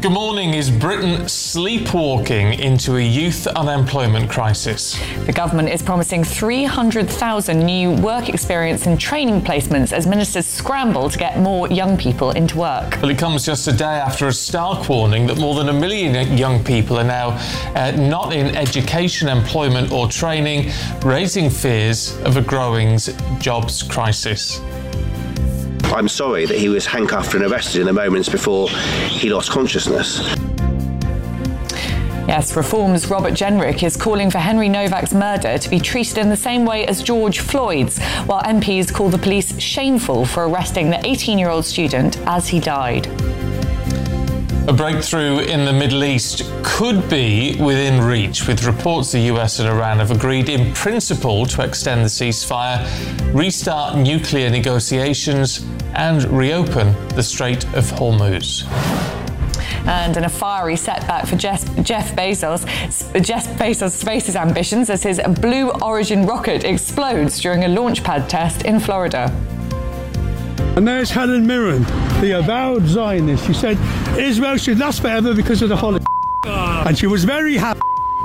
Good morning. Is Britain sleepwalking into a youth unemployment crisis? The government is promising 300,000 new work experience and training placements as ministers scramble to get more young people into work. Well, it comes just a day after a stark warning that more than 1 million young people are now not in education, employment or training, raising fears of a growing jobs crisis. I'm sorry that he was handcuffed and arrested in the moments before he lost consciousness. Yes, Reform's Robert Jenrick is calling for Henry Novak's murder to be treated in the same way as George Floyd's, while MPs call the police shameful for arresting the 18-year-old student as he died. A breakthrough in the Middle East could be within reach, with reports the US and Iran have agreed in principle to extend the ceasefire, restart nuclear negotiations and reopen the Strait of Hormuz. And in a fiery setback for Jeff Bezos spaces ambitions as his Blue Origin rocket explodes during a launch pad test in Florida. And there's Helen Mirren, the avowed Zionist. She said Israel should last forever because of the Holocaust. And she was very happy.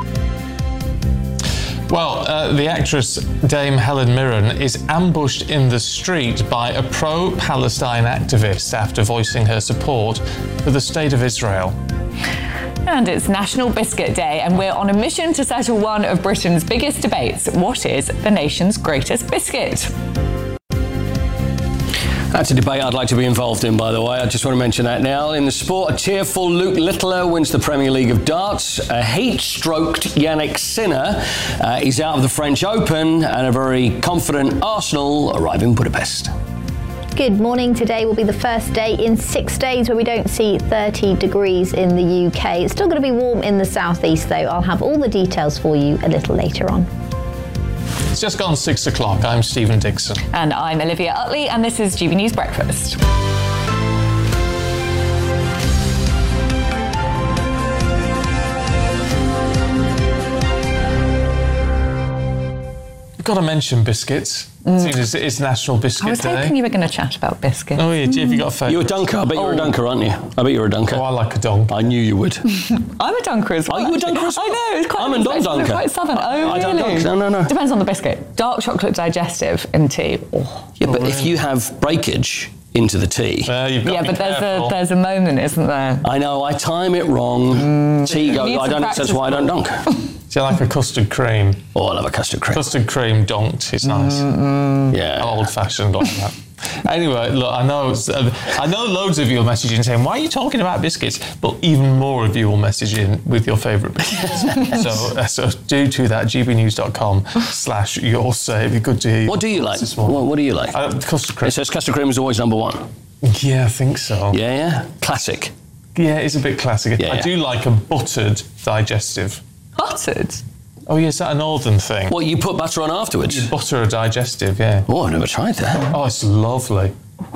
Well, the actress Dame Helen Mirren is ambushed in the street by a pro-Palestine activist after voicing her support for the State of Israel. And it's National Biscuit Day, and we're on a mission to settle one of Britain's biggest debates. What is the nation's greatest biscuit? That's a debate I'd like to be involved in, by the way. I just want to mention that now. In the sport, a tearful Luke Littler wins the Premier League of Darts. A heat-stroked Yannick Sinner is out of the French Open, and a very confident Arsenal arrive in Budapest. Good morning. Today will be the first day in 6 days where we don't see 30 degrees in the UK. It's still going to be warm in the southeast, though. I'll have all the details for you a little later on. It's just gone 6 o'clock. I'm Stephen Dixon. And I'm Olivia Utley, and this is GB News Breakfast. You've got to mention biscuits. It's National Biscuit Day. I was hoping you were going to chat about biscuits. Oh, yeah. Have you got a favourite? You're a dunker. I bet you're a dunker, aren't you? I bet you're a dunker. Oh, I like a donk. I knew you would. I'm a dunker as well. Are you a dunker as well? I know. It's quite I'm a dunker. It's quite southern. Oh, really? I don't dunk. No. Depends on the biscuit. Dark chocolate digestive in tea. Oh. Yeah, but if you have breakage into the tea... but there's a moment, isn't there? I know, I time it wrong. Tea goes, I don't, that's why I don't dunk. Do you like a custard cream? Oh, I love a custard cream. Custard cream donked is nice. Yeah. Old-fashioned like that. Anyway, look, I know loads of you are messaging saying, why are you talking about biscuits? But even more of you will message in with your favourite biscuits. so do that, gbnews.com/your say. It'd be good to hear you. What do you like? What do you like? Custard cream. It says custard cream is always number one. Yeah, I think so. Yeah? Classic. Yeah, it's a bit classic. Yeah, I do like a buttered digestive. Buttered? Oh, yeah, is that a northern thing? What, you put butter on afterwards? You butter a digestive, yeah. Oh, I've never tried that. Oh, it's lovely.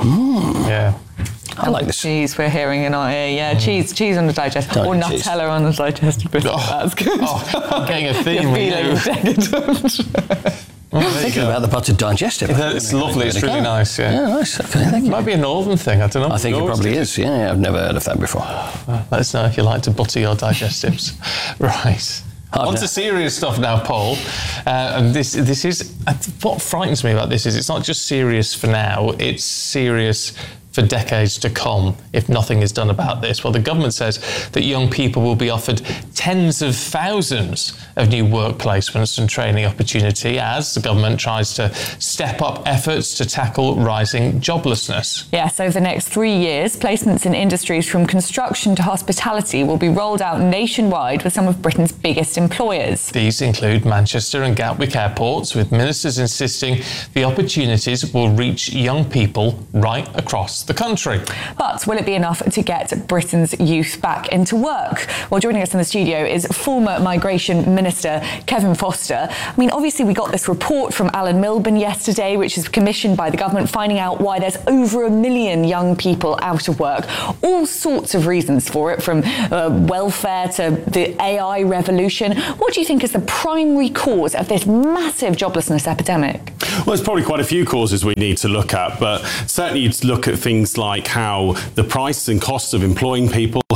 Yeah. I like this. Cheese we're hearing in our ear. Yeah, cheese on the digestive. Or Nutella on the digestive biscuit. That's good. Oh, I'm getting a theme. You're feeling decadent. I'm thinking about the buttered digestive. It's lovely. It's really nice, yeah. Yeah, nice. Okay, thank you. Might be a northern thing, I don't know. I think it probably is. Yeah, I've never heard of that before. Let us know if you like to butter your digestives. Right. On to serious stuff now, Paul. And this is what frightens me about this is it's not just serious for now, it's serious for decades to come if nothing is done about this. Well, the government says that young people will be offered tens of thousands of new work placements and training opportunity as the government tries to step up efforts to tackle rising joblessness. Yes, over the next 3 years, placements in industries from construction to hospitality will be rolled out nationwide with some of Britain's biggest employers. These include Manchester and Gatwick airports, with ministers insisting the opportunities will reach young people right across the country. But will it be enough to get Britain's youth back into work? Well, joining us in the studio is former Migration Minister Kevin Foster. I mean, obviously we got this report from Alan Milburn yesterday, which is commissioned by the government, finding out why there's over 1 million young people out of work. All sorts of reasons for it, from welfare to the AI revolution. What do you think is the primary cause of this massive joblessness epidemic? Well, there's probably quite a few causes we need to look at, but certainly you'd look at things like how the price and cost of employing people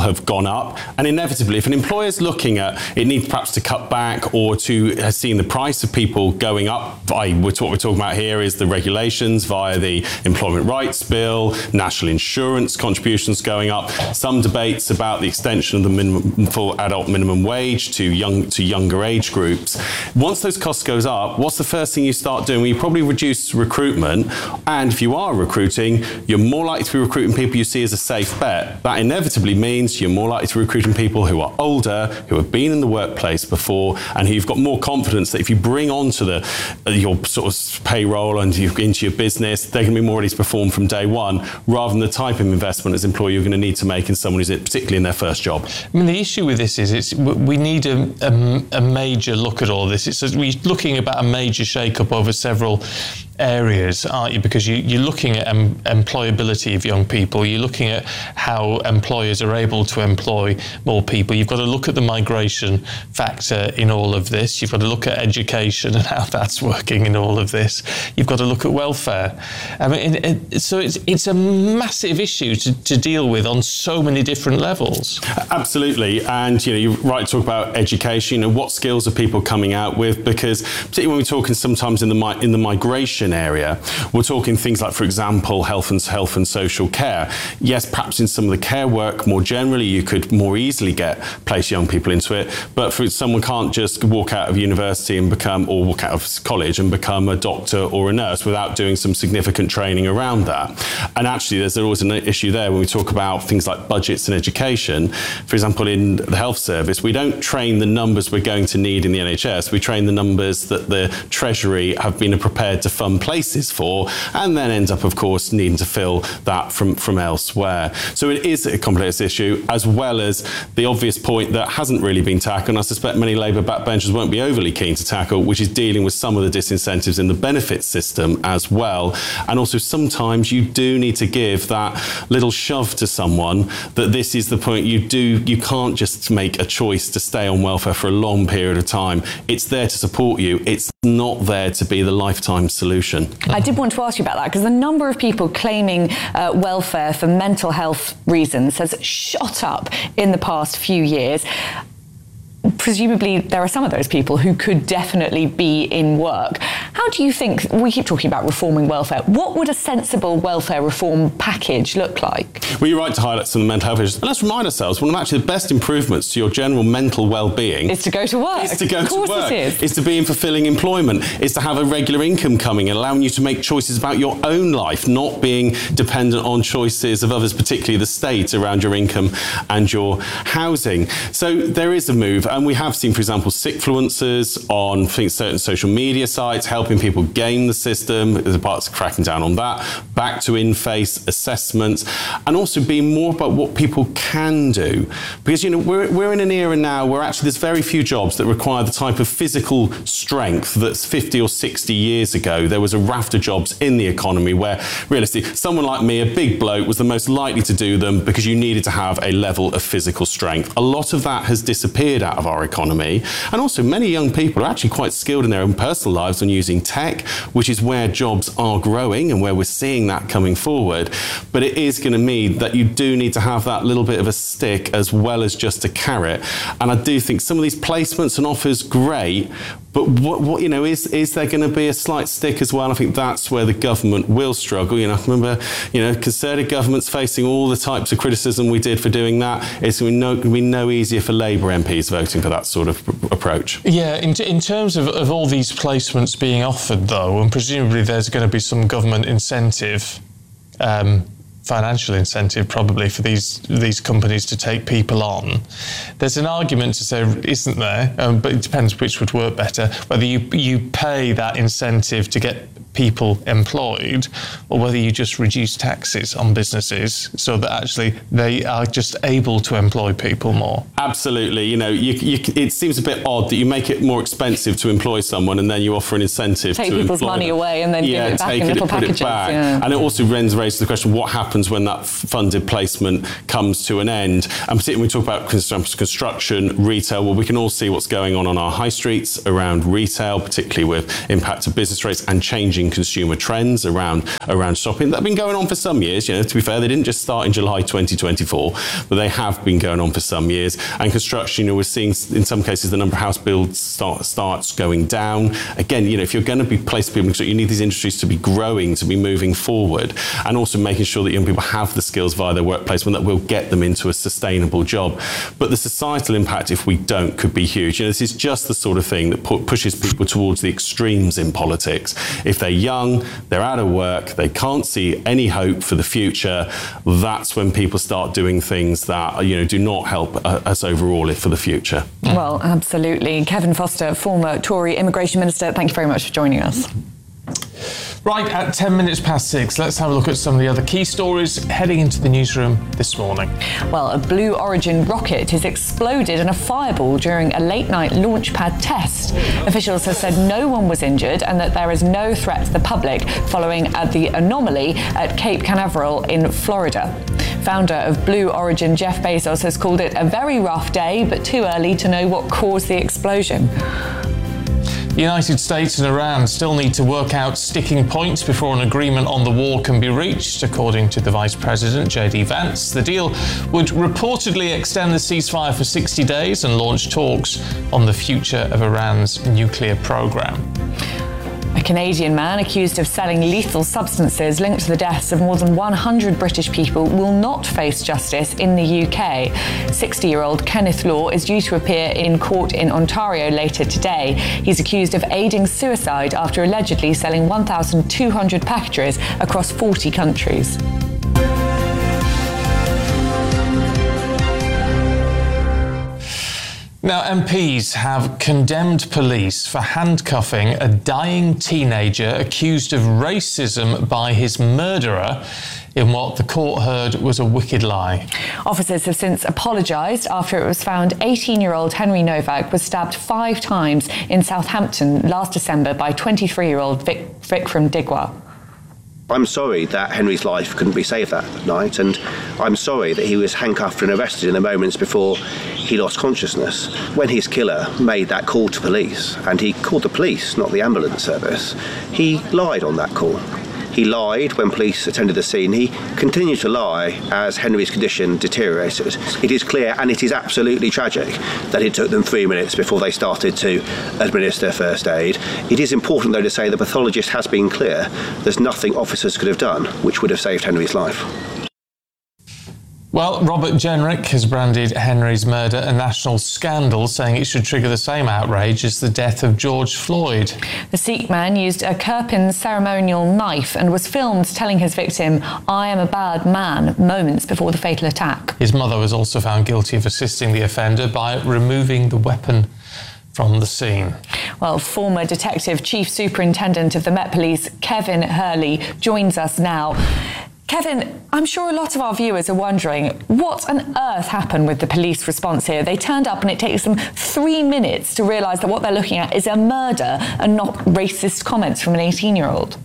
have gone up. And inevitably, if an employer's looking at it needs perhaps to cut back or to has seen the price of people going up, what we're talking about here is the regulations via the Employment Rights Bill, national insurance contributions going up, some debates about the extension of the minimum full adult minimum wage to younger age groups. Once those costs goes up, what's the first thing you start doing? Well, you probably reduce recruitment, and if you are recruiting, you're more likely to be recruiting people you see as a safe bet. That inevitably means you're more likely to be recruiting people who are older, who have been in the workplace before, and who you've got more confidence that if you bring onto your sort of payroll and into your business, they're going to be more ready to perform from day one, rather than the type of investment as employer you're going to need to make in someone who's particularly in their first job. I mean, the issue with this is we need a major look at all this. We're looking about a major shake-up over several areas, aren't you? Because you're looking at employability of young people. You're looking at how employers are able to employ more people. You've got to look at the migration factor in all of this. You've got to look at education and how that's working in all of this. You've got to look at welfare. I mean, so it's a massive issue to deal with on so many different levels. Absolutely, and you're right to talk about education. What skills are people coming out with? Because particularly when we're talking sometimes in the migration area, we're talking things like, for example, health and social care. Yes, perhaps in some of the care work more generally, you could more easily place young people into it. But someone can't just walk out of university and walk out of college and become a doctor or a nurse without doing some significant training around that. And actually, there's always an issue there when we talk about things like budgets and education. For example, in the health service, we don't train the numbers we're going to need in the NHS. We train the numbers that the Treasury have been prepared to fund places for, and then end up, of course, needing to fill that from elsewhere. So it is a complex issue, as well as the obvious point that hasn't really been tackled, and I suspect many Labour backbenchers won't be overly keen to tackle, which is dealing with some of the disincentives in the benefits system as well. And also sometimes you do need to give that little shove to someone that this is the point. You can't just make a choice to stay on welfare for a long period of time. It's there to support you. It's not there to be the lifetime solution. I did want to ask you about that, because the number of people claiming welfare for mental health reasons has shot up in the past few years. Presumably there are some of those people who could definitely be in work. How do you think, we keep talking about reforming welfare, what would a sensible welfare reform package look like? Well, you're right to highlight some of the mental health issues. And let's remind ourselves, one of actually the best improvements to your general mental well-being is to go to work. Is to go of course to work. It is to be in fulfilling employment. Is to have a regular income coming and allowing you to make choices about your own life, not being dependent on choices of others, particularly the state, around your income and your housing. So there is a move. And we have seen, for example, sickfluencers on certain social media sites helping people game the system. There's a part of cracking down on that. Back to in-face assessments, and also being more about what people can do. Because we're in an era now where actually there's very few jobs that require the type of physical strength that's 50 or 60 years ago. There was a raft of jobs in the economy where realistically someone like me, a big bloke, was the most likely to do them because you needed to have a level of physical strength. A lot of that has disappeared out of our economy, and also many young people are actually quite skilled in their own personal lives on using tech, which is where jobs are growing and where we're seeing that coming forward. But it is going to mean that you do need to have that little bit of a stick as well as just a carrot. And I do think some of these placements and offers, great, but what is there going to be a slight stick as well? I think that's where the government will struggle. I remember, Conservative governments facing all the types of criticism we did for doing that. It's going to be no easier for Labour MPs voting for that sort of approach. Yeah, in terms of all these placements being offered, though, and presumably there's going to be some government incentive, financial incentive probably for these companies to take people on. There's an argument to say, isn't there? But it depends which would work better, whether you pay that incentive to get people employed, or whether you just reduce taxes on businesses so that actually they are just able to employ people more. Absolutely. It seems a bit odd that you make it more expensive to employ someone and then you offer an incentive take to people's money away and then give it back in little packages. Yeah. And it also raises the question, what happens when that funded placement comes to an end? And particularly when we talk about construction, retail, well, we can all see what's going on our high streets around retail, particularly with impact of business rates and changing changing consumer trends around shopping that have been going on for some years. To be fair, they didn't just start in July 2024, but they have been going on for some years. And construction, we're seeing in some cases the number of house builds starts going down. Again, if you're going to be placing people, you need these industries to be growing, to be moving forward, and also making sure that young people have the skills via their workplace that will get them into a sustainable job. But the societal impact, if we don't, could be huge. This is just the sort of thing that pushes people towards the extremes in politics. If they're young, they're out of work, they can't see any hope for the future, that's when people start doing things that do not help us overall for the future. Well, absolutely. Kevin Foster, former Tory Immigration Minister, thank you very much for joining us. Right, at 10 minutes past 6, let's have a look at some of the other key stories heading into the newsroom this morning. Well, a Blue Origin rocket has exploded in a fireball during a late-night launch pad test. Officials have said no one was injured and that there is no threat to the public following the anomaly at Cape Canaveral in Florida. Founder of Blue Origin, Jeff Bezos, has called it a very rough day, but too early to know what caused the explosion. The United States and Iran still need to work out sticking points before an agreement on the war can be reached, according to the Vice President, J.D. Vance. The deal would reportedly extend the ceasefire for 60 days and launch talks on the future of Iran's nuclear program. A Canadian man accused of selling lethal substances linked to the deaths of more than 100 British people will not face justice in the UK. 60-year-old Kenneth Law is due to appear in court in Ontario later today. He's accused of aiding suicide after allegedly selling 1,200 packages across 40 countries. Now, MPs have condemned police for handcuffing a dying teenager accused of racism by his murderer in what the court heard was a wicked lie. Officers have since apologised after it was found 18-year-old Henry Novak was stabbed 5 times in Southampton last December by 23-year-old Vikram Digwa. I'm sorry that Henry's life couldn't be saved that night, and I'm sorry that he was handcuffed and arrested in the moments before he lost consciousness. When his killer made that call to police, and he called the police, not the ambulance service, he lied on that call. He lied when police attended the scene. He continued to lie as Henry's condition deteriorated. It is clear, and it is absolutely tragic, that it took them 3 minutes before they started to administer first aid. It is important, though, to say the pathologist has been clear. There's nothing officers could have done which would have saved Henry's life. Well, Robert Jenrick has branded Henry's murder a national scandal, saying it should trigger the same outrage as the death of George Floyd. The Sikh man used a Kirpan ceremonial knife and was filmed telling his victim, "I am a bad man," moments before the fatal attack. His mother was also found guilty of assisting the offender by removing the weapon from the scene. Well, former Detective Chief Superintendent of the Met Police, Kevin Hurley, joins us now. Kevin, I'm sure a lot of our viewers are wondering, what on earth happened with the police response here? They turned up and it takes them 3 minutes to realise that what they're looking at is a murder and not racist comments from an 18-year-old.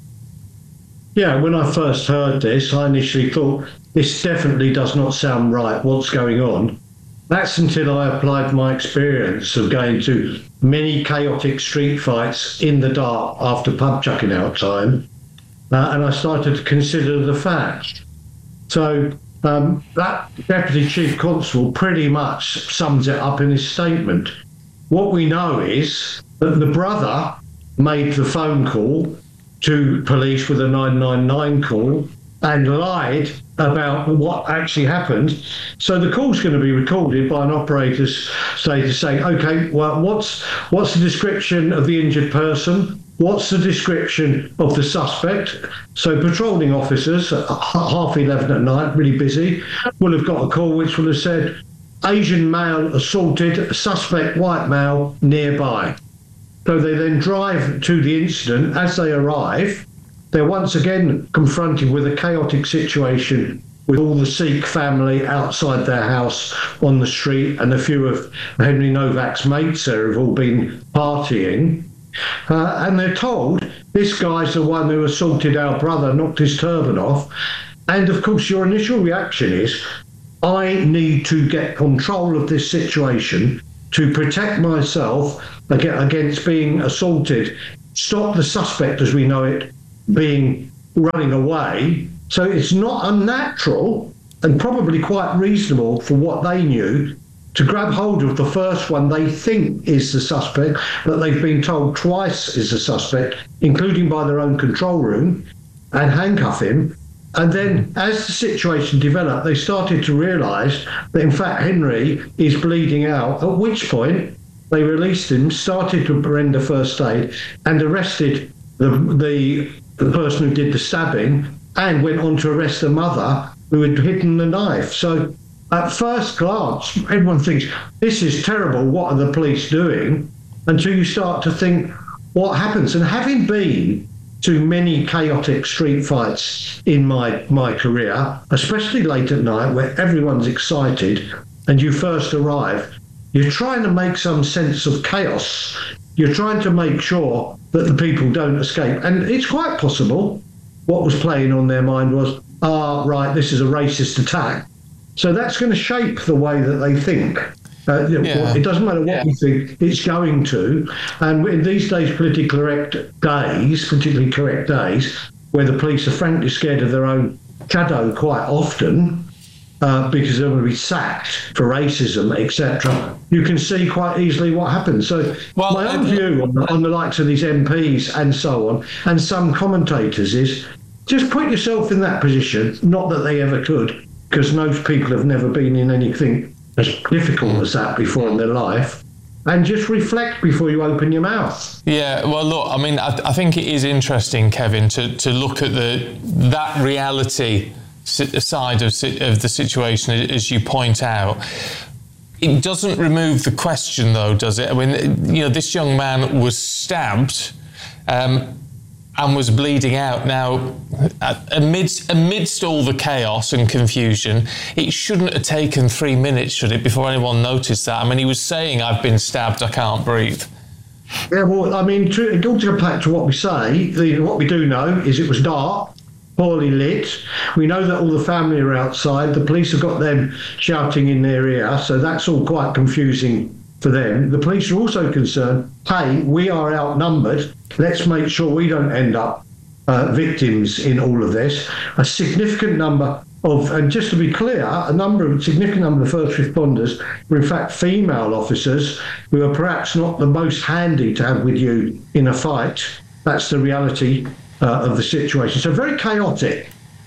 Yeah, when I first heard this, I initially thought, this definitely does not sound right. What's going on? That's until I applied my experience of going to many chaotic street fights in the dark after pub chucking out time. And I started to consider the facts. So that Deputy Chief Constable pretty much sums it up in his statement. What we know is that the brother made the phone call to police with a 999 call and lied about what actually happened. So the call's going to be recorded by an operator's saying, okay, well, what's the description of the injured person? What's the description of the suspect? So patrolling officers at 11:30 at night, really busy, will have got a call which will have said, Asian male assaulted, suspect white male nearby. So they then drive to the incident. As they arrive, they're once again confronted with a chaotic situation with all the Sikh family outside their house on the street, and a few of Henry Novak's mates there have all been partying. And they're told, this guy's the one who assaulted our brother, knocked his turban off. And of course, your initial reaction is, I need to get control of this situation to protect myself against being assaulted stop the suspect as we know it being running away. So it's not unnatural and probably quite reasonable for what they knew to grab hold of the first one they think is the suspect, that they've been told twice is the suspect, including by their own control room, and handcuff him. And then as the situation developed, they started to realise that in fact Henry is bleeding out, at which point they released him, started to render first aid, and arrested the person who did the stabbing, and went on to arrest the mother who had hidden the knife. So at first glance, everyone thinks, this is terrible, what are the police doing? Until you start to think, what happens? And having been to many chaotic street fights in my career, especially late at night where everyone's excited and you first arrive, you're trying to make some sense of chaos. You're trying to make sure that the people don't escape. And it's quite possible what was playing on their mind was, right, this is a racist attack. So that's going to shape the way that they think. It doesn't matter what we think, it's going to. And in these days, politically correct days, where the police are frankly scared of their own shadow quite often, because they're going to be sacked for racism, etc., you can see quite easily what happens. So my own view on the likes of these MPs and so on, and some commentators, is just put yourself in that position, not that they ever could, because most people have never been in anything as difficult as that before in their life, and just reflect before you open your mouth. Yeah, well, look, I mean, I think it is interesting, Kevin, to look at that reality side of the situation, as you point out. It doesn't remove the question, though, does it? I mean, this young man was stabbed and was bleeding out. Now, amidst all the chaos and confusion, it shouldn't have taken 3 minutes, should it, before anyone noticed that? I mean, he was saying, I've been stabbed, I can't breathe. Yeah, well, I mean, to go back to what we say, what we do know is it was dark, poorly lit. We know that all the family are outside. The police have got them shouting in their ear, so that's all quite confusing for them. The police are also concerned, hey, we are outnumbered. Let's make sure we don't end up victims in all of this. A significant number of, and just to be clear, significant number of first responders were in fact female officers who are perhaps not the most handy to have with you in a fight. That's the reality of the situation. So very chaotic.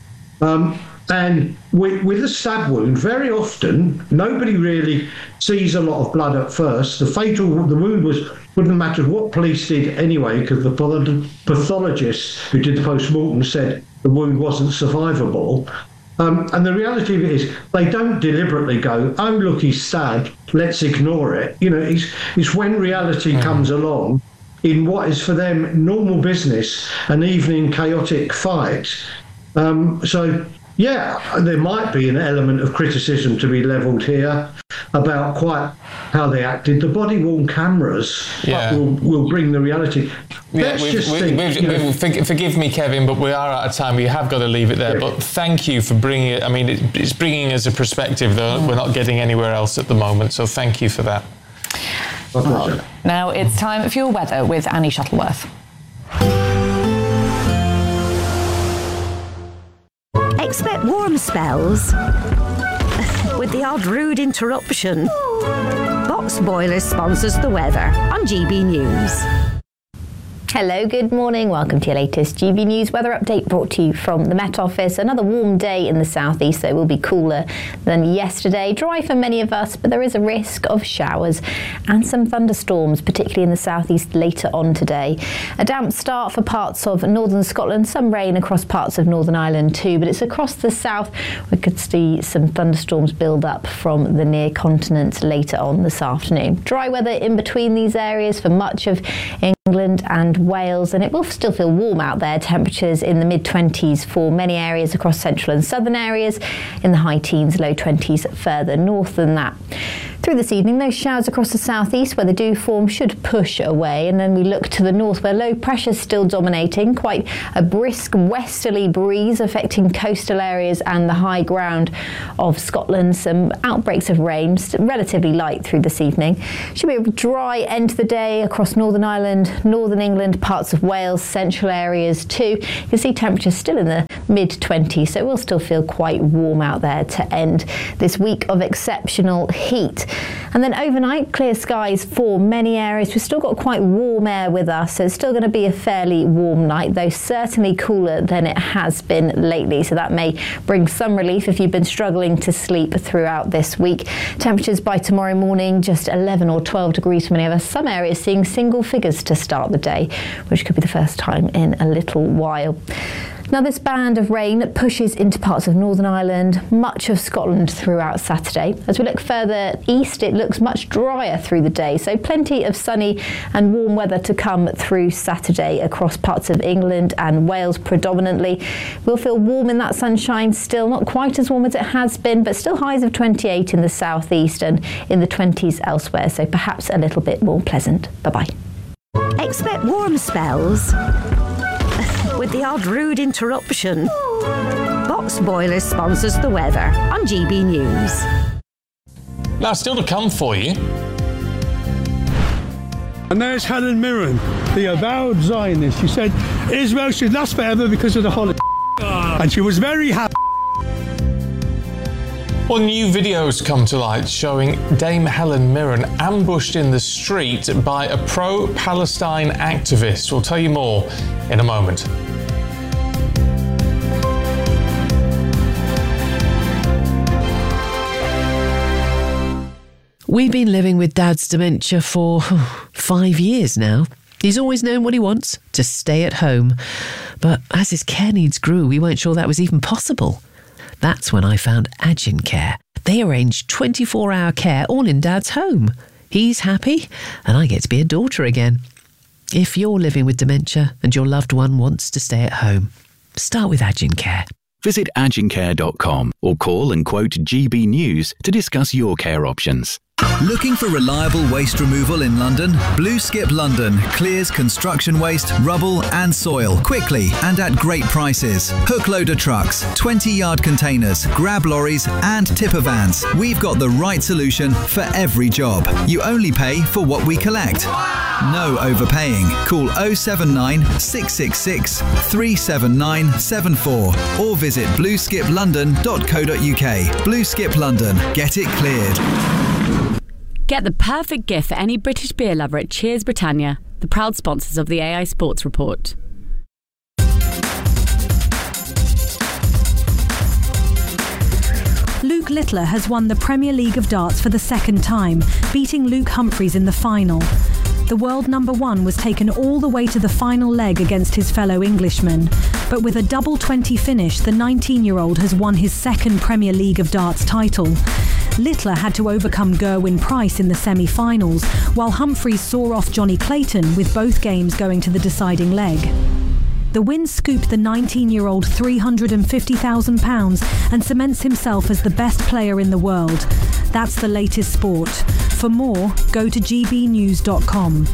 And with a stab wound, very often, nobody really sees a lot of blood at first. The wound wouldn't matter what police did anyway, because the pathologist who did the post-mortem said the wound wasn't survivable. And the reality of it is, they don't deliberately go, oh, look, he's stabbed, let's ignore it. It's when reality comes along, in what is for them normal business, an evening chaotic fight. So, yeah, there might be an element of criticism to be levelled here about quite how they acted. The body-worn cameras will bring the reality. Forgive me, Kevin, but we are out of time. We have got to leave it there. Yeah. But thank you for bringing it. I mean, it's bringing us a perspective that we're not getting anywhere else at the moment. So thank you for that. Now it's time for your weather with Annie Shuttleworth. Expect warm spells with the odd rude interruption. Box Boilers sponsors the weather on GB News. Hello, good morning. Welcome to your latest GB News weather update, brought to you from the Met Office. Another warm day in the southeast, so it will be cooler than yesterday. Dry for many of us, but there is a risk of showers and some thunderstorms, particularly in the southeast later on today. A damp start for parts of northern Scotland, some rain across parts of Northern Ireland too, but it's across the south we could see some thunderstorms build up from the near continent later on this afternoon. Dry weather in between these areas for much of England and Wales, and it will still feel warm out there. Temperatures in the mid-20s for many areas across central and southern areas, in the high teens, low 20s further north than that. Through this evening, those showers across the southeast where they do form should push away, and then we look to the north where low pressure is still dominating. Quite a brisk westerly breeze affecting coastal areas and the high ground of Scotland. Some outbreaks of rain, relatively light through this evening. Should be a dry end to the day across Northern Ireland, Northern England, England, parts of Wales, central areas too. You can see temperatures still in the mid-20s, so it will still feel quite warm out there to end this week of exceptional heat. And then overnight, clear skies for many areas. We've still got quite warm air with us, so it's still going to be a fairly warm night, though certainly cooler than it has been lately. So that may bring some relief if you've been struggling to sleep throughout this week. Temperatures by tomorrow morning, just 11 or 12 degrees for many of us. Some areas seeing single figures to start the day, which could be the first time in a little while. Now, this band of rain pushes into parts of Northern Ireland, much of Scotland throughout Saturday. As we look further east, it looks much drier through the day, so plenty of sunny and warm weather to come through Saturday across parts of England and Wales predominantly. We'll feel warm in that sunshine still, not quite as warm as it has been, but still highs of 28 in the southeast and in the 20s elsewhere, so perhaps a little bit more pleasant. Bye-bye. Expect warm spells with the odd rude interruption. Box Boilers sponsors the weather on GB News. Now, still to come for you. And there's Helen Mirren, the avowed Zionist. She said Israel should last forever because of the Holocaust. And she was very happy. Well, new videos come to light showing Dame Helen Mirren ambushed in the street by a pro-Palestine activist. We'll tell you more in a moment. We've been living with Dad's dementia for 5 years now. He's always known what he wants, to stay at home. But as his care needs grew, we weren't sure that was even possible. That's when I found Agincare. They arrange 24-hour care all in Dad's home. He's happy, and I get to be a daughter again. If you're living with dementia and your loved one wants to stay at home, start with Agincare. Visit agincare.com or call and quote GB News to discuss your care options. Looking for reliable waste removal in London? Blue Skip London clears construction waste, rubble and soil quickly and at great prices. Hook loader trucks, 20-yard containers, grab lorries and tipper vans. We've got the right solution for every job. You only pay for what we collect. No overpaying. Call 079 666 37974 or visit blueskiplondon.co.uk. Blue Skip London. Get it cleared. Get the perfect gift for any British beer lover at Cheers Britannia, the proud sponsors of the AI Sports Report. Luke Littler has won the Premier League of Darts for the second time, beating Luke Humphries in the final. The world number one was taken all the way to the final leg against his fellow Englishman. But with a double 20 finish, the 19-year-old has won his second Premier League of Darts title. Littler had to overcome Gerwyn Price in the semi-finals, while Humphries saw off Johnny Clayton, with both games going to the deciding leg. The win scooped the 19-year-old £350,000 and cements himself as the best player in the world. That's the latest sport. For more, go to gbnews.com.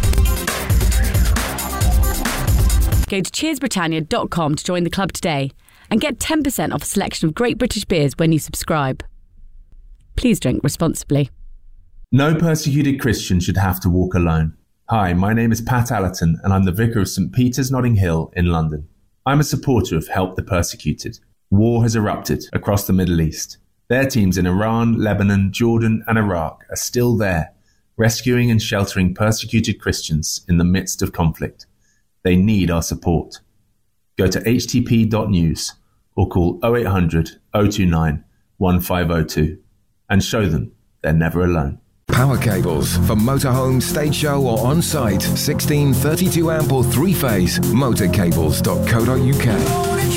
Go to cheersbritannia.com to join the club today and get 10% off a selection of great British beers when you subscribe. Please drink responsibly. No persecuted Christian should have to walk alone. Hi, my name is Pat Allerton and I'm the Vicar of St Peter's Notting Hill in London. I'm a supporter of Help the Persecuted. War has erupted across the Middle East. Their teams in Iran, Lebanon, Jordan and Iraq are still there, rescuing and sheltering persecuted Christians in the midst of conflict. They need our support. Go to htp.news or call 0800 029 1502 and show them they're never alone. Power cables for motorhome, stage show or on-site. 16, 32 amp or 3-phase. Motorcables.co.uk.